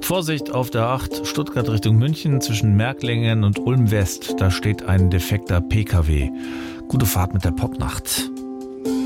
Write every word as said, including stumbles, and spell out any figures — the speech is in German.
Vorsicht auf der acht, Stuttgart Richtung München zwischen Merklingen und Ulm West. Da steht ein defekter P K W. Gute Fahrt mit der Popnacht.